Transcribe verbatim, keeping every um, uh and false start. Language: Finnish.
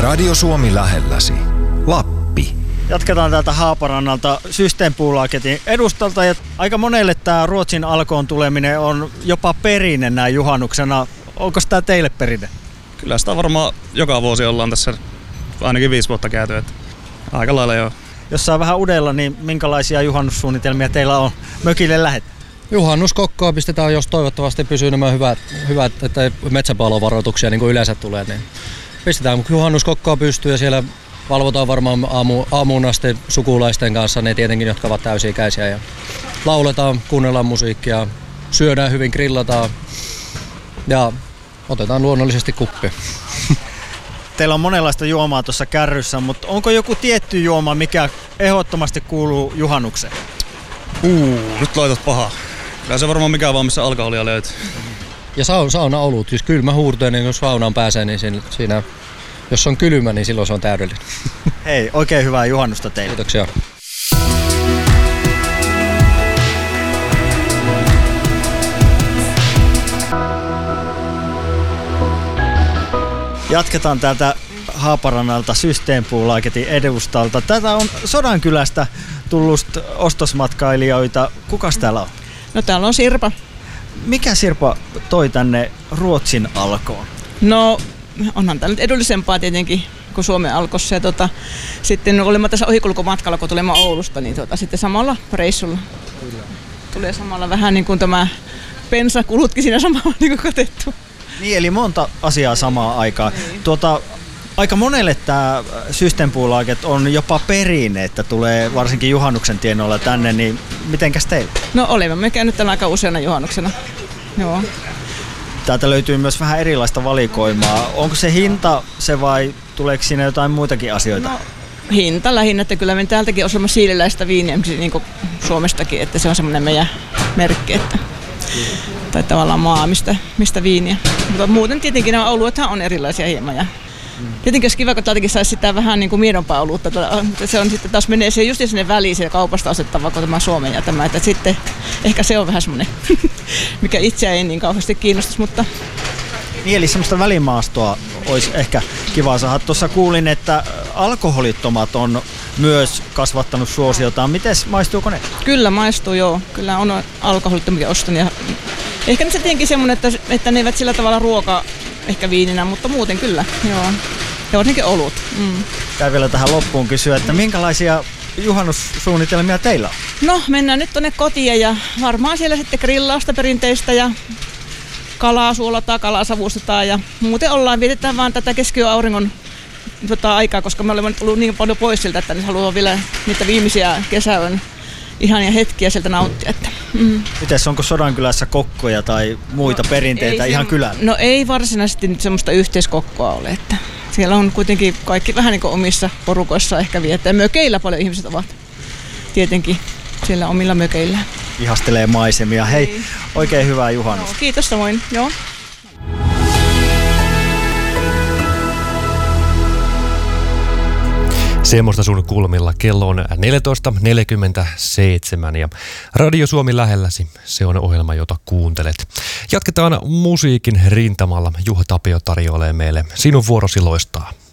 Radio Suomi lähelläsi. Lappi. Jatketaan täältä Haaparannalta Systembolagetin edustalta. Ja aika monelle tämä Ruotsin alkoon tuleminen on jopa perinne näin juhannuksena. Onko tämä teille perinne? Kyllä sitä varmaan joka vuosi ollaan tässä ainakin viisi vuotta käyty. Että aika lailla joo. Jos saa vähän udella, niin minkälaisia juhannussuunnitelmia teillä on mökille lähettää? Juhannuskokkoa pistetään, jos toivottavasti pysyy nämä hyvät, hyvät että metsäpalovaroituksia niin kuin yleensä tulee. Niin pistetään juhannuskokkoa pystyyn ja siellä valvotaan varmaan aamu, aamuun asti sukulaisten kanssa, ne tietenkin, jotka ovat täysi-ikäisiä. Ja lauletaan, kuunnellaan musiikkia, syödään hyvin, grillataan ja otetaan luonnollisesti kuppi. Teillä on monenlaista juomaa tuossa kärryssä, mutta onko joku tietty juoma, mikä ehdottomasti kuuluu juhannukseen? Uu, nyt laitat pahaa. Kyllä se varmaan mikään vaan, missä alkoholia löytyy. Ja sauna, sauna olut, jos kylmä huurteinen, jos saunaan pääsee, niin siinä, jos on kylmä, niin silloin se on täydellinen. Hei, oikein hyvää juhannusta teille. Kiitoksia. Jatketaan täältä Haaparannalta Systembolagetin edustalta. Tätä on Sodankylästä tullut ostosmatkailijoita. Kukas täällä on? No täällä on Sirpa. Mikä Sirpa toi tänne Ruotsin alkoon? No onhan tää nyt edullisempaa tietenkin kuin Suomen alkossa. Ja tota, sitten olimme tässä ohikulkumatkalla, kun tulemme Oulusta, niin tota, sitten samalla reissulla Kyllä. tulee samalla vähän niin kuin tämä bensakulutkin siinä samalla niin kuin katettu. Niin, eli monta asiaa samaan aikaan. Niin. Tuota, aika monelle tämä Systembolaget on jopa perinne, että tulee varsinkin juhannuksen tienoilla tänne, niin mitenkäs teillä? No olemme me käynyt tämän aika useana juhannuksena. Joo. Täältä löytyy myös vähän erilaista valikoimaa. Onko se hinta se vai tuleeko siinä jotain muitakin asioita? No, hinta lähinnä, että kyllä me täältäkin on semmoista siililäistä viiniä, niin kuin Suomestakin, että se on semmoinen meidän merkki, että tai tavallaan maa, mistä, mistä viiniä. Mutta muuten tietenkin nämä oluethan on erilaisia hieman. Ja tietenkin olisi kiva, kun täältäkin saisi sitä vähän niin kuin miedompaa oluutta. Se on sitten taas menee se just sinne väliin se kaupasta ostettava kuin tämä Suomen ja tämä. Että sitten ehkä se on vähän semmoinen, mikä itseä ei niin kauheasti kiinnostaisi, mutta niin, eli semmoista välimaastoa olisi ehkä kiva saada. Tuossa kuulin, että alkoholittomat on myös kasvattanut suosiotaan. Mites, maistuuko ne? Kyllä maistuu, joo. Kyllä on alkoholittomia ostan. Ja ehkä nyt se tietenkin semmoinen, että, että ne eivät sillä tavalla ruoka ehkä viininä, mutta muuten kyllä, joo. Ja varsinkin olut. Mm. Käy vielä tähän loppuun kysyä, että minkälaisia juhannussuunnitelmia teillä on? No, mennään nyt tonne kotiin ja varmaan siellä sitten grillausta perinteistä ja kalaa suolataan, kalaa savustetaan ja muuten ollaan, vietetään vaan tätä keskiauringon tota, aikaa, koska me olemme tullut niin paljon pois siltä, että haluan vielä niitä viimeisiä kesäyön ihania hetkiä sieltä nauttia. Että, mm. Mites, onko Sodankylässä kokkoja tai muita no, perinteitä ihan se, kylällä? No ei varsinaisesti nyt semmoista yhteiskokkoa ole, että siellä on kuitenkin kaikki vähän niin kuin omissa porukoissa ehkä viettää. Mökeillä paljon ihmiset ovat tietenkin siellä omilla mökeillä. Ihastelee maisemia. Hei, Hei. Oikein hyvää juhannusta. No, kiitos samoin. Joo. Semmoista sun kulmilla. Kello on neljätoista neljäkymmentäseitsemän ja Radio Suomi lähelläsi. Se on ohjelma, jota kuuntelet. Jatketaan musiikin rintamalla. Juha Tapio tarjoilee meille Sinun vuorosi loistaa.